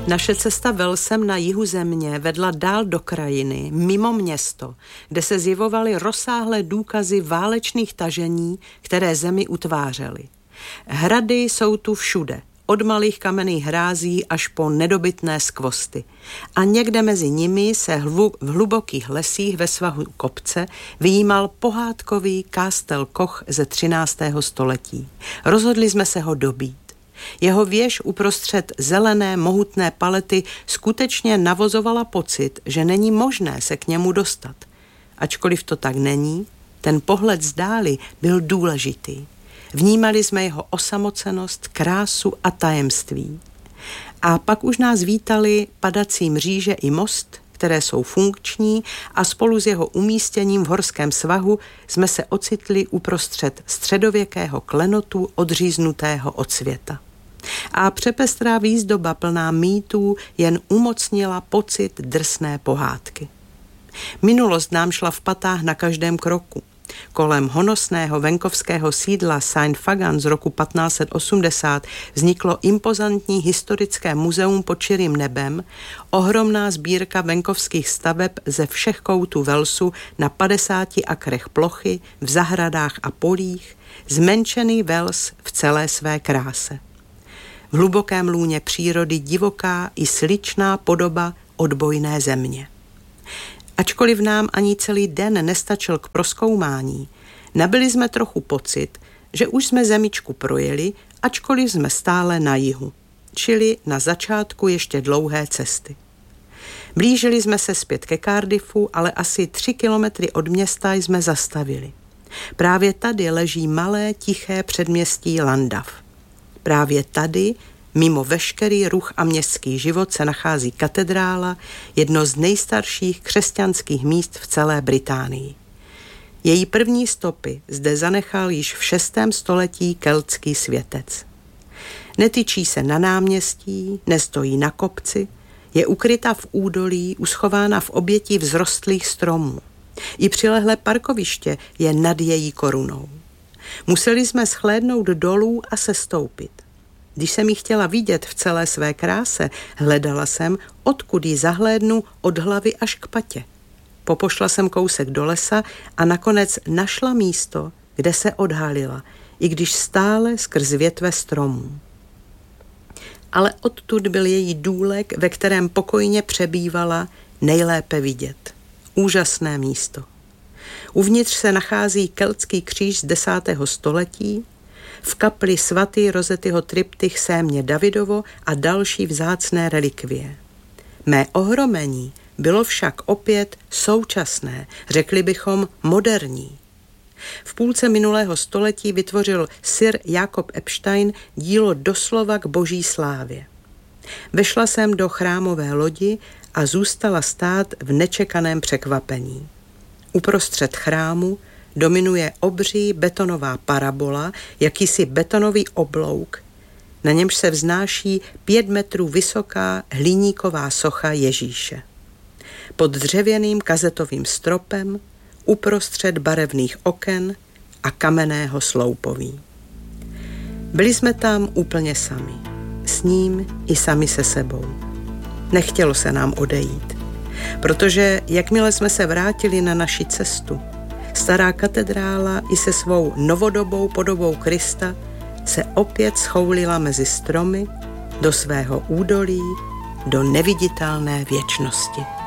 Naše cesta Velsem na jihu země vedla dál do krajiny, mimo město, kde se zjevovaly rozsáhlé důkazy válečných tažení, které zemi utvářely. Hrady jsou tu všude, od malých kamenných hrází až po nedobytné skvosty. A někde mezi nimi se v hlubokých lesích ve svahu kopce vyjímal pohádkový Kástel Koch ze 13. století. Rozhodli jsme se ho dobít. Jeho věž uprostřed zelené, mohutné palety skutečně navozovala pocit, že není možné se k němu dostat. Ačkoliv to tak není, ten pohled z dáli byl důležitý. Vnímali jsme jeho osamocenost, krásu a tajemství. A pak už nás vítali padací mříže i most, které jsou funkční, a spolu s jeho umístěním v horském svahu jsme se ocitli uprostřed středověkého klenotu odříznutého od světa. A přepestrá výzdoba plná mýtů jen umocnila pocit drsné pohádky. Minulost nám šla v patách na každém kroku. Kolem honosného venkovského sídla Saint-Fagan z roku 1580 vzniklo impozantní historické muzeum pod širým nebem, ohromná sbírka venkovských staveb ze všech koutů Walesu na 50 akrech plochy, v zahradách a polích, zmenšený Wales v celé své kráse. V hlubokém lůně přírody divoká i sličná podoba odbojné země. Ačkoliv nám ani celý den nestačil k prozkoumání, nabili jsme trochu pocit, že už jsme zemičku projeli, ačkoliv jsme stále na jihu, čili na začátku ještě dlouhé cesty. Blížili jsme se zpět ke Cardiffu, ale asi 3 kilometry od města jsme zastavili. Právě tady leží malé, tiché předměstí Llandaff. Právě tady, mimo veškerý ruch a městský život, se nachází katedrála, jedno z nejstarších křesťanských míst v celé Británii. Její první stopy zde zanechal již v 6. století keltský světec. Netyčí se na náměstí, nestojí na kopci, je ukryta v údolí, uschována v obětí vzrostlých stromů. I přilehlé parkoviště je nad její korunou. Museli jsme shlédnout dolů a sestoupit. Když jsem ji chtěla vidět v celé své kráse, hledala jsem, odkud ji zahlédnu od hlavy až k patě. Popošla jsem kousek do lesa a nakonec našla místo, kde se odhalila, i když stále skrz větve stromů. Ale odtud byl její důlek, ve kterém pokojně přebývala, nejlépe vidět. Úžasné místo. Uvnitř se nachází keltský kříž z 10. století, v kapli svatý Rozettyho triptych Sémě Davidovo a další vzácné relikvie. Mé ohromení bylo však opět současné, řekli bychom moderní. V půlce minulého století vytvořil Sir Jakob Epstein dílo doslova k boží slávě. Vešla jsem do chrámové lodi a zůstala stát v nečekaném překvapení. Uprostřed chrámu dominuje obří betonová parabola, jakýsi betonový oblouk, na němž se vznáší 5 metrů vysoká hliníková socha Ježíše. Pod dřevěným kazetovým stropem, uprostřed barevných oken a kamenného sloupoví. Byli jsme tam úplně sami, s ním i sami se sebou. Nechtělo se nám odejít, protože jakmile jsme se vrátili na naši cestu, stará katedrála i se svou novodobou podobou Krista se opět schoulila mezi stromy do svého údolí, do neviditelné věčnosti.